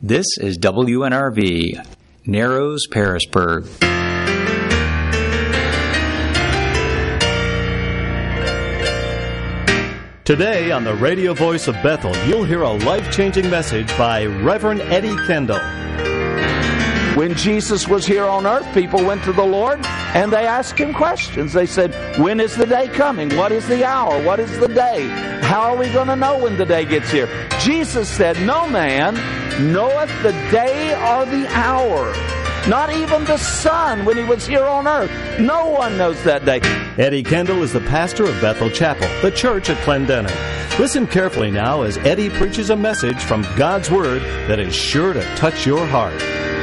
This is WNRV, Narrows, Pearisburg. Today on the radio voice of Bethel, you'll hear a life-changing message by Reverend Eddie Kendall. When Jesus was here on earth, people went to the Lord and they asked Him questions. They said, when is the day coming? What is the hour? What is the day? How are we going to know when the day gets here? Jesus said, no man knoweth the day or the hour. Not even the Son when He was here on earth. No one knows that day. Eddie Kendall is the pastor of Bethel Chapel, the church at Clendenin. Listen carefully now as Eddie preaches a message from God's Word that is sure to touch your heart.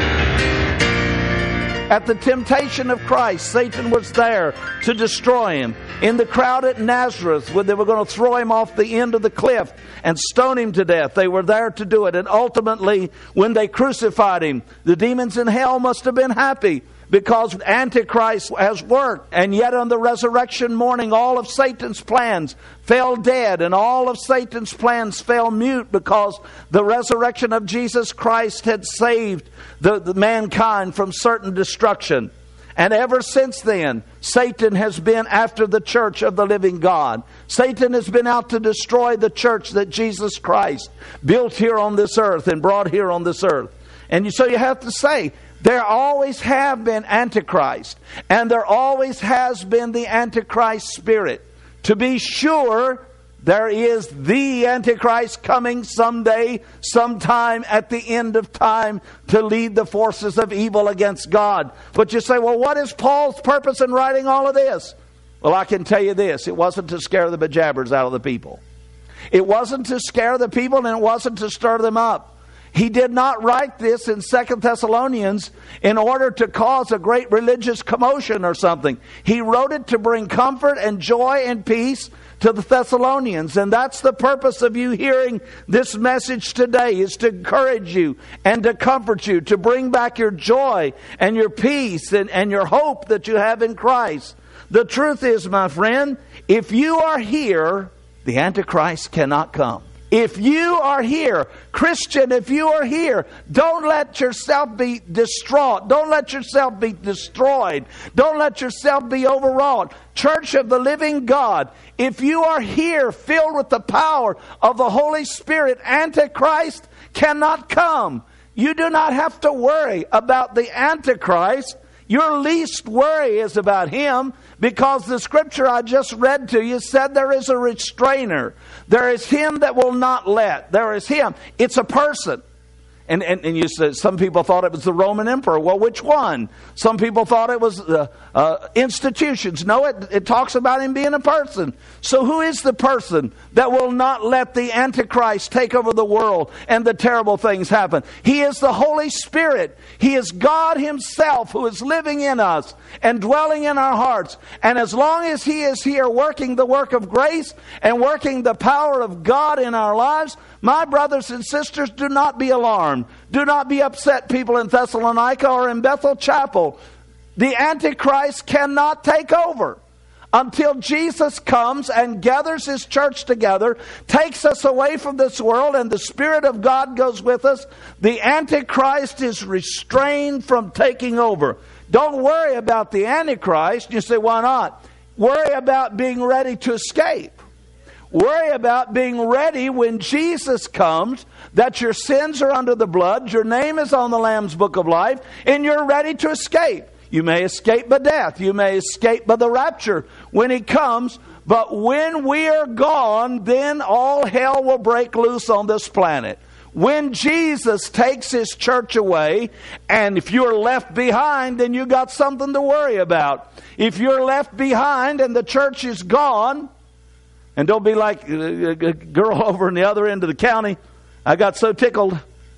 At the temptation of Christ, Satan was there to destroy Him. In the crowd at Nazareth, when they were going to throw Him off the end of the cliff and stone Him to death, they were there to do it. And ultimately, when they crucified Him, the demons in hell must have been happy because Antichrist has worked. And yet on the resurrection morning, all of Satan's plans fell dead, and all of Satan's plans fell mute because the resurrection of Jesus Christ had saved the mankind from certain destruction. And ever since then, Satan has been after the church of the living God. Satan has been out to destroy the church that Jesus Christ built here on this earth and brought here on this earth. And so you have to say, there always have been Antichrist, and there always has been the Antichrist spirit. To be sure, there is the Antichrist coming someday, sometime at the end of time to lead the forces of evil against God. But you say, well, what is Paul's purpose in writing all of this? Well, I can tell you this. It wasn't to scare the bejabbers out of the people. It wasn't to scare the people, and it wasn't to stir them up. He did not write this in 2 Thessalonians in order to cause a great religious commotion or something. He wrote it to bring comfort and joy and peace to the Thessalonians. And that's the purpose of you hearing this message today, is to encourage you and to comfort you, to bring back your joy and your peace and your hope that you have in Christ. The truth is, my friend, if you are here, the Antichrist cannot come. If you are here, Christian, if you are here, don't let yourself be distraught. Don't let yourself be destroyed. Don't let yourself be overwrought. Church of the living God, if you are here filled with the power of the Holy Spirit, Antichrist cannot come. You do not have to worry about the Antichrist. Your least worry is about him, because the scripture I just read to you said there is a restrainer. There is him that will not let. There is him. It's a person. And you said some people thought it was the Roman emperor. Well, which one? Some people thought it was institutions. No, it talks about him being a person. So who is the person that will not let the Antichrist take over the world and the terrible things happen? He is the Holy Spirit. He is God Himself who is living in us and dwelling in our hearts. And as long as He is here working the work of grace and working the power of God in our lives, my brothers and sisters, do not be alarmed. Do not be upset, people in Thessalonica or in Bethel Chapel. The Antichrist cannot take over until Jesus comes and gathers His church together, takes us away from this world, and the Spirit of God goes with us. The Antichrist is restrained from taking over. Don't worry about the Antichrist. You say, why not? Worry about being ready to escape. Worry about being ready when Jesus comes, that your sins are under the blood, your name is on the Lamb's Book of Life, and you're ready to escape. You may escape by death. You may escape by the rapture when He comes. But when we are gone, then all hell will break loose on this planet. When Jesus takes His church away, and if you're left behind, then you got something to worry about. If you're left behind and the church is gone, and don't be like a girl over in the other end of the county. I got so tickled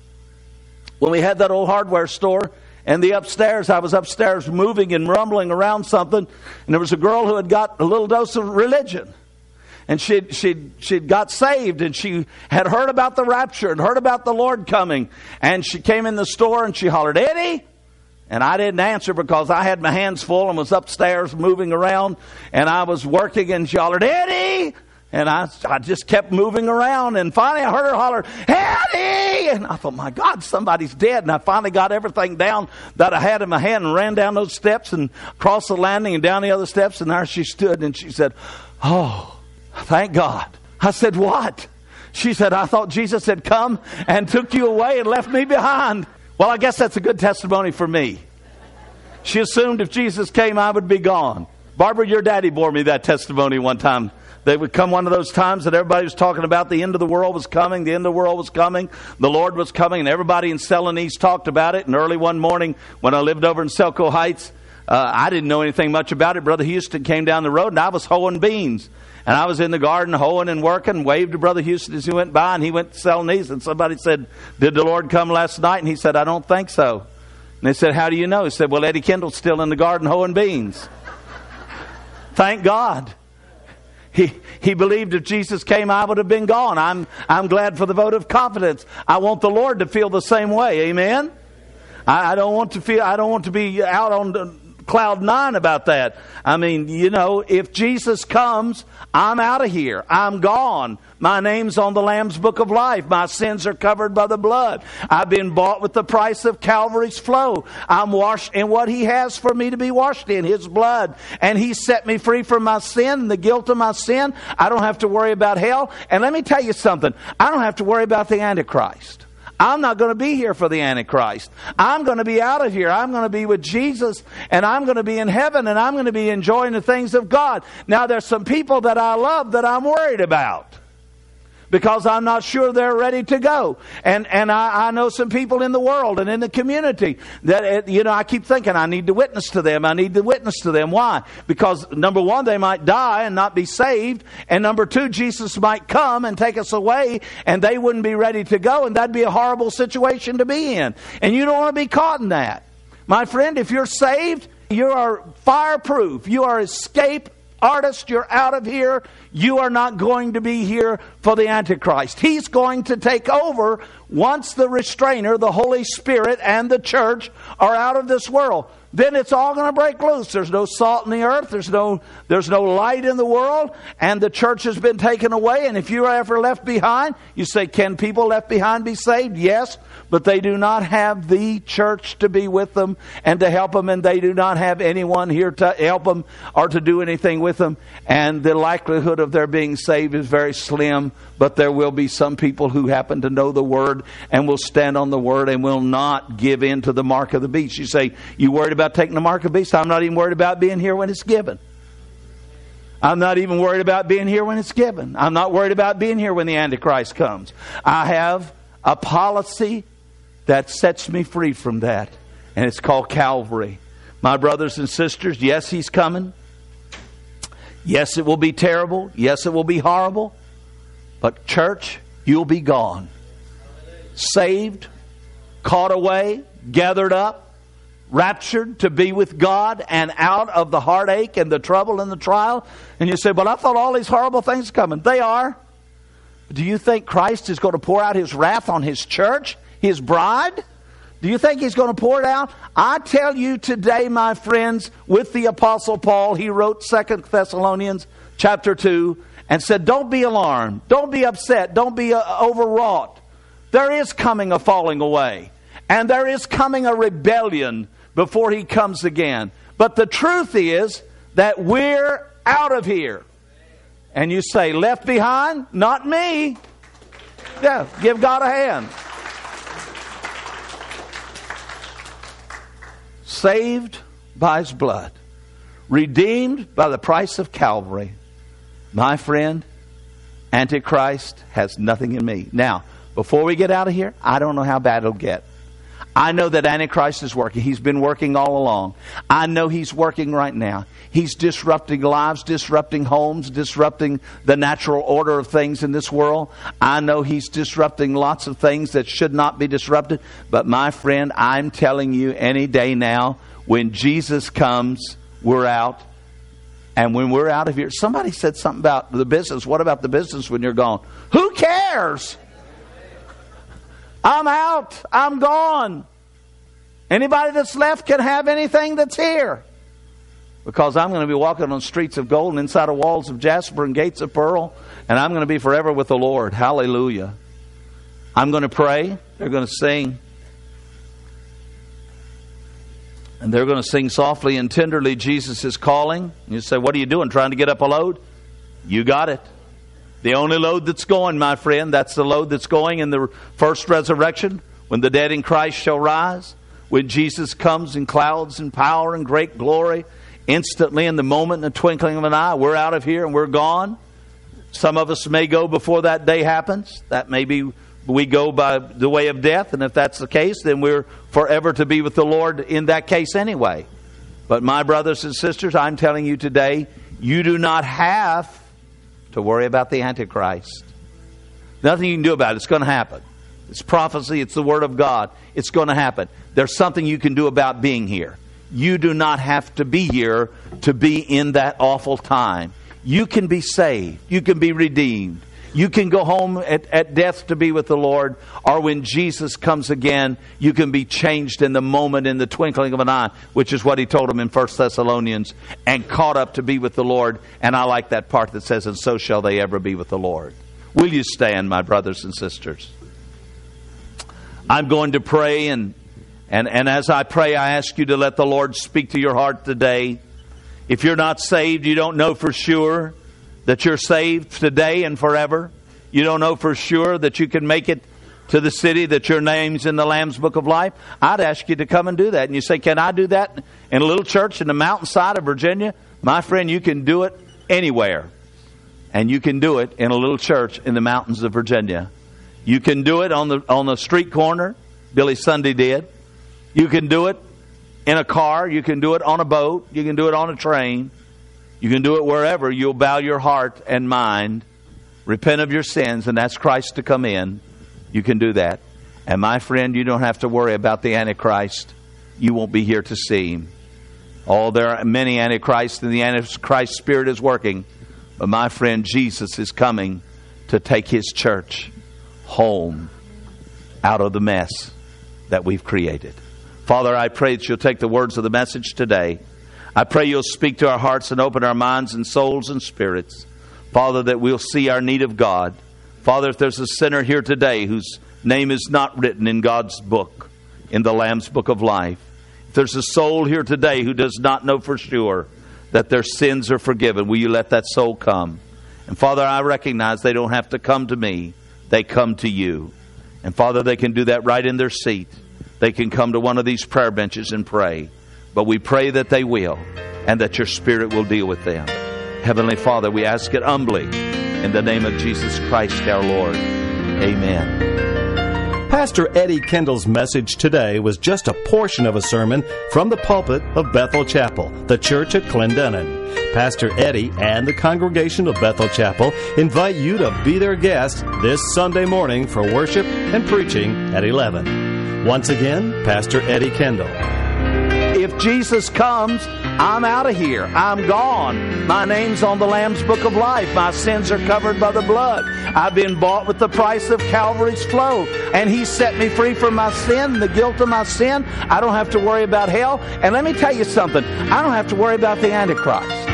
when we had that old hardware store, and I was upstairs moving and rumbling around something, and there was a girl who had got a little dose of religion. And she'd got saved, and she had heard about the rapture and heard about the Lord coming. And she came in the store and she hollered, "Eddie!" And I didn't answer because I had my hands full and was upstairs moving around, and I was working, and she hollered, "Eddie!" And I just kept moving around. And finally I heard her holler, Eddie! And I thought, my God, somebody's dead. And I finally got everything down that I had in my hand and ran down those steps and across the landing and down the other steps. And there she stood and she said, oh, thank God. I said, what? She said, I thought Jesus had come and took you away and left me behind. Well, I guess that's a good testimony for me. She assumed if Jesus came, I would be gone. Barbara, your daddy bore me that testimony one time. They would come one of those times that everybody was talking about the end of the world was coming, the end of the world was coming, the Lord was coming, and everybody in Celanese talked about it. And early one morning when I lived over in Selco Heights, I didn't know anything much about it. Brother Houston came down the road and I was hoeing beans. And I was in the garden hoeing and working, waved to Brother Houston as he went by, and he went to Celanese. And somebody said, did the Lord come last night? And he said, I don't think so. And they said, how do you know? He said, well, Eddie Kendall's still in the garden hoeing beans. Thank God. He believed if Jesus came, I would have been gone. I'm glad for the vote of confidence. I want the Lord to feel the same way. Amen. I don't want to be out on cloud 9 about that. I mean, you know, if Jesus comes, I'm out of here. I'm gone. My name's on the Lamb's Book of Life. My sins are covered by the blood. I've been bought with the price of Calvary's flow. I'm washed in what He has for me to be washed in, His blood. And He set me free from my sin and the guilt of my sin. I don't have to worry about hell. And let me tell you something. I don't have to worry about the Antichrist. I'm not going to be here for the Antichrist. I'm going to be out of here. I'm going to be with Jesus, and I'm going to be in heaven, and I'm going to be enjoying the things of God. Now, there's some people that I love that I'm worried about, because I'm not sure they're ready to go. And I know some people in the world and in the community that, you know, I keep thinking I need to witness to them. I need to witness to them. Why? Because, number one, they might die and not be saved. And number two, Jesus might come and take us away and they wouldn't be ready to go. And that'd be a horrible situation to be in. And you don't want to be caught in that. My friend, if you're saved, you are fireproof. You are escape artist. You're out of here. You are not going to be here for the Antichrist. He's going to take over once the restrainer, the Holy Spirit, and the church are out of this world. Then it's all going to break loose. There's no salt in the earth. There's no light in the world. And the church has been taken away. And if you are ever left behind, you say, can people left behind be saved? Yes. But they do not have the church to be with them and to help them. And they do not have anyone here to help them or to do anything with them. And the likelihood of their being saved is very slim. But there will be some people who happen to know the Word and will stand on the Word and will not give in to the mark of the beast. You say, you worried about taking the mark of the beast? I'm not even worried about being here when it's given. I'm not even worried about being here when it's given. I'm not worried about being here when the Antichrist comes. I have a policy that sets me free from that. And it's called Calvary. My brothers and sisters, yes, He's coming. Yes, it will be terrible. Yes, it will be horrible. But church, you'll be gone. Saved, caught away, gathered up, raptured to be with God and out of the heartache and the trouble and the trial. And you say, but I thought all these horrible things are coming. They are. Do you think Christ is going to pour out His wrath on His church, His bride? Do you think He's going to pour it out? I tell you today, my friends, with the Apostle Paul, he wrote 2 Thessalonians chapter 2 and said, don't be alarmed. Don't be upset. Don't be overwrought. There is coming a falling away. And there is coming a rebellion before He comes again. But the truth is that we're out of here. And you say, left behind? Not me. Yeah, give God a hand. Saved by His blood. Redeemed by the price of Calvary. My friend, Antichrist has nothing in me. Now, before we get out of here, I don't know how bad it'll get. I know that Antichrist is working. He's been working all along. I know he's working right now. He's disrupting lives, disrupting homes, disrupting the natural order of things in this world. I know he's disrupting lots of things that should not be disrupted. But my friend, I'm telling you, any day now, when Jesus comes, we're out. And when we're out of here, somebody said something about the business. What about the business when you're gone? Who cares? I'm out. I'm gone. Anybody that's left can have anything that's here. Because I'm going to be walking on streets of gold and inside of walls of jasper and gates of pearl. And I'm going to be forever with the Lord. Hallelujah. I'm going to pray. They're going to sing. And they're going to sing softly and tenderly, Jesus is calling. You say, what are you doing? Trying to get up a load? You got it. The only load that's going, my friend, that's the load that's going in the first resurrection, when the dead in Christ shall rise, when Jesus comes in clouds and power and great glory, instantly in the moment, in the twinkling of an eye, we're out of here and we're gone. Some of us may go before that day happens. That may be we go by the way of death, and if that's the case, then we're forever to be with the Lord in that case anyway. But my brothers and sisters, I'm telling you today, you do not have to worry about the Antichrist. Nothing you can do about it. It's going to happen. It's prophecy. It's the Word of God. It's going to happen. There's something you can do about being here. You do not have to be here to be in that awful time. You can be saved. You can be redeemed. You can go home at death to be with the Lord, or when Jesus comes again, you can be changed in the moment, in the twinkling of an eye, which is what he told them in 1 Thessalonians, and caught up to be with the Lord. And I like that part that says, and so shall they ever be with the Lord. Will you stand, my brothers and sisters? I'm going to pray, and as I pray, I ask you to let the Lord speak to your heart today. If you're not saved, you don't know for sure that you're saved today and forever. You don't know for sure that you can make it to the city, that your name's in the Lamb's Book of Life. I'd ask you to come and do that. And you say, can I do that in a little church in the mountainside of Virginia? My friend, you can do it anywhere. And you can do it in a little church in the mountains of Virginia. You can do it on the street corner. Billy Sunday did. You can do it in a car. You can do it on a boat. You can do it on a train. You can do it wherever you'll bow your heart and mind, repent of your sins, and ask Christ to come in. You can do that. And my friend, you don't have to worry about the Antichrist. You won't be here to see him. Oh, there are many Antichrists, and the Antichrist spirit is working. But my friend, Jesus is coming to take his church home out of the mess that we've created. Father, I pray that you'll take the words of the message today. I pray you'll speak to our hearts and open our minds and souls and spirits. Father, that we'll see our need of God. Father, if there's a sinner here today whose name is not written in God's book, in the Lamb's Book of Life. If there's a soul here today who does not know for sure that their sins are forgiven, will you let that soul come? And Father, I recognize they don't have to come to me. They come to you. And Father, they can do that right in their seat. They can come to one of these prayer benches and pray. But we pray that they will, and that your Spirit will deal with them. Heavenly Father, we ask it humbly in the name of Jesus Christ our Lord. Amen. Pastor Eddie Kendall's message today was just a portion of a sermon from the pulpit of Bethel Chapel, the church at Clendenin. Pastor Eddie and the congregation of Bethel Chapel invite you to be their guest this Sunday morning for worship and preaching at 11. Once again, Pastor Eddie Kendall. If Jesus comes, I'm out of here. I'm gone. My name's on the Lamb's Book of Life. My sins are covered by the blood. I've been bought with the price of Calvary's flow. And he set me free from my sin, the guilt of my sin. I don't have to worry about hell. And let me tell you something. I don't have to worry about the Antichrist.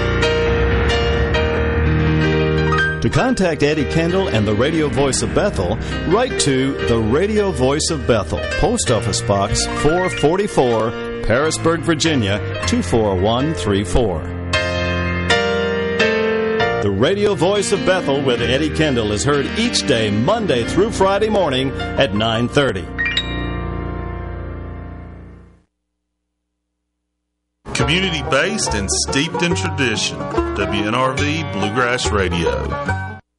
To contact Eddie Kendall and the Radio Voice of Bethel, write to the Radio Voice of Bethel, Post Office Box 444, Harrisburg, Virginia 24134. The Radio Voice of Bethel with Eddie Kendall is heard each day, Monday through Friday morning at 9:30. Community-based and steeped in tradition. WNRV Bluegrass Radio.